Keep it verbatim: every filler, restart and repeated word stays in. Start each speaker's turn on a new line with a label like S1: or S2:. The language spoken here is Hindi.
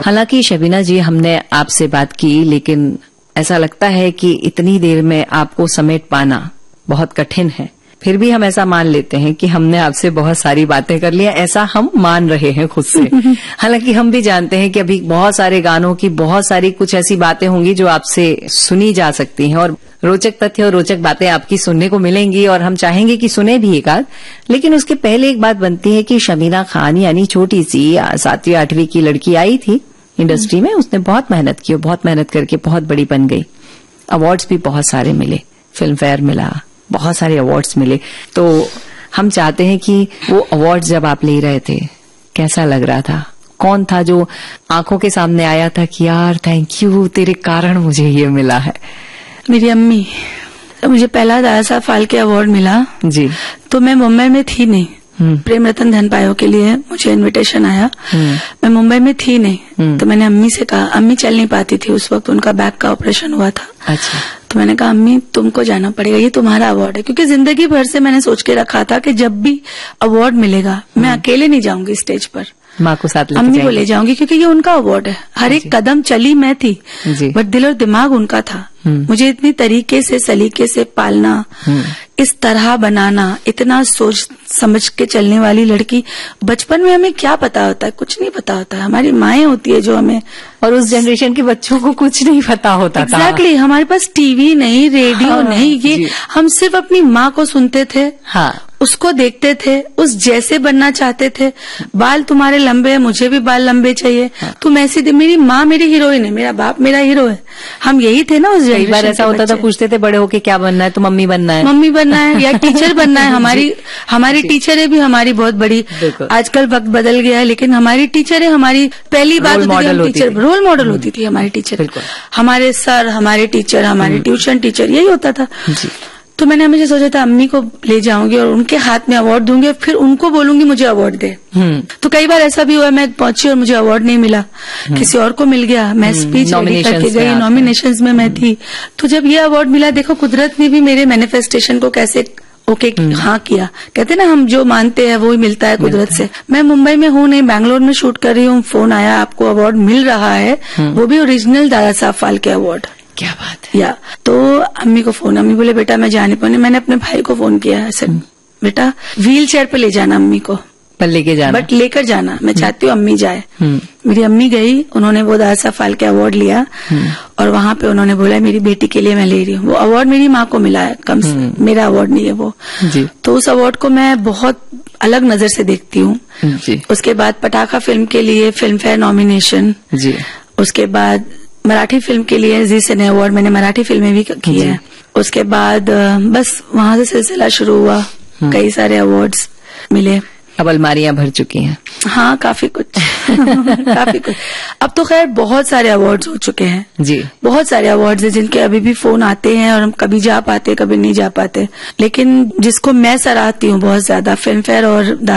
S1: हालांकि शबीना जी, हमने आपसे बात की, लेकिन ऐसा लगता है कि इतनी देर में आपको समेट पाना बहुत कठिन है। फिर भी हम ऐसा मान लेते हैं कि हमने आपसे बहुत सारी बातें कर ली, ऐसा हम मान रहे हैं खुद से। हालांकि हम भी जानते हैं कि अभी बहुत सारे गानों की बहुत सारी कुछ ऐसी बातें होंगी जो आपसे सुनी जा सकती हैं, और रोचक तथ्य और रोचक बातें आपकी सुनने को मिलेंगी, और हम चाहेंगे कि सुने भी एक आध। लेकिन उसके पहले एक बात बनती है कि शबीना खान यानी छोटी सी सातवीं आठवीं की लड़की आई थी इंडस्ट्री में, उसने बहुत मेहनत की और बहुत मेहनत करके बहुत बड़ी बन गई। अवार्ड्स भी बहुत सारे मिले, फिल्म फेयर मिला, बहुत सारे अवार्ड्स मिले। तो हम चाहते हैं कि वो अवार्ड्स जब आप ले रहे थे कैसा लग रहा था? कौन था जो आंखों के सामने आया था कि यार थैंक यू, तेरे कारण मुझे ये मिला है?
S2: मेरी अम्मी। तो मुझे पहला दादा साहब फाल्के अवार्ड मिला जी, तो मैं मुंबई में थी नहीं। प्रेम रतन धन पायो के लिए मुझे इनविटेशन आया, मैं मुंबई में थी नहीं, तो मैंने अम्मी से कहा, अम्मी चल नहीं पाती थी उस वक्त, उनका बैक का ऑपरेशन हुआ था। अच्छा। तो मैंने कहा अम्मी तुमको जाना पड़ेगा, ये तुम्हारा अवार्ड है, क्योंकि जिंदगी भर से मैंने सोच के रखा था कि जब भी अवार्ड मिलेगा मैं अकेले नहीं जाऊंगी स्टेज पर,
S1: माँ को साथ
S2: अम्मी को ले जाऊंगी, क्योंकि ये उनका अवार्ड है। हर एक कदम चली मैं थी, बट दिल और दिमाग उनका था। मुझे इतनी तरीके से सलीके से पालना, इस तरह बनाना, इतना सोच समझ के चलने वाली लड़की, बचपन में हमें क्या पता होता है? कुछ नहीं पता होता है। हमारी माएं होती है जो हमें,
S1: और उस जनरेशन के बच्चों को कुछ नहीं पता होता था।
S2: एग्जैक्टली, हमारे पास टीवी नहीं, रेडियो हाँ, नहीं, ये हम सिर्फ अपनी माँ को सुनते थे, हाँ, उसको देखते थे, उस जैसे बनना चाहते थे। बाल तुम्हारे लंबे हैं, मुझे भी बाल लंबे चाहिए, हाँ। तुम ऐसी, मेरी माँ मेरी हीरोइन है, मेरा बाप मेरा हीरो है। हम यही थे ना उस
S1: जनरेशन। बार ऐसा होता था, पूछते थे बड़े होके क्या बनना है? तो मम्मी बनना है,
S2: मम्मी बनना है या टीचर बनना है। हमारी हमारी टीचरें भी हमारी बहुत बड़ी, आजकल वक्त बदल गया है, लेकिन हमारी टीचरें हमारी पहली बात टीचर रोल मॉडल होती थी। हमारी टीचर, हमारे सर, हमारे टीचर, हमारे ट्यूशन टीचर, यही होता था। तो मैंने हमेशा सोचा था अम्मी को ले जाऊंगी और उनके हाथ में अवार्ड दूंगी, और फिर उनको बोलूंगी मुझे अवार्ड दे। तो कई बार ऐसा भी हुआ, मैं पहुंची और मुझे अवार्ड नहीं मिला, किसी और को मिल गया, मैं स्पीच रेडी करके गई, नॉमिनेशंस में मैं थी। तो जब ये अवार्ड मिला, देखो कुदरत ने भी मेरे मैनिफेस्टेशन को कैसे ओके okay, हाँ किया। कहते ना हम जो मानते हैं वो ही मिलता है कुदरत से। मैं मुंबई में हूँ नहीं, बैंगलोर में शूट कर रही हूँ, फोन आया आपको अवार्ड मिल रहा है, वो भी ओरिजिनल दादा साहब फाल्के अवार्ड।
S1: क्या बात है।
S2: या तो अम्मी को फोन, अम्मी बोले बेटा मैं जा नहीं पाऊंगी। मैंने अपने भाई को फोन किया, ऐसे बेटा व्हील चेयर पे ले जाना अम्मी को,
S1: पर लेके जाना,
S2: बट लेकर जाना, मैं चाहती हूँ अम्मी जाए। मेरी अम्मी गई, उन्होंने वो दादा साहब फाल्के अवार्ड लिया, और वहां पे उन्होंने बोला मेरी बेटी के लिए मैं ले रही हूँ। वो अवार्ड मेरी माँ को मिला है, कम से मेरा अवार्ड नहीं है वो जी। तो उस अवार्ड को मैं बहुत अलग नजर से देखती हूँ। उसके बाद पटाखा फिल्म के लिए फिल्म फेयर नॉमिनेशन जी, उसके बाद मराठी फिल्म के लिए जी सिने अवार्ड, मैंने मराठी फिल्में भी की है। उसके बाद बस वहां से सिलसिला शुरू हुआ, कई सारे अवार्ड्स मिले।
S1: अब अलमारियां भर चुकी हैं।
S2: हाँ, काफी कुछ काफी कुछ। अब तो खैर बहुत सारे अवार्ड्स हो चुके हैं जी, बहुत सारे अवार्ड्स हैं जिनके अभी भी फोन आते हैं, और हम कभी जा पाते कभी नहीं जा पाते। लेकिन जिसको मैं सराहती हूँ बहुत ज्यादा, फिल्म फेयर और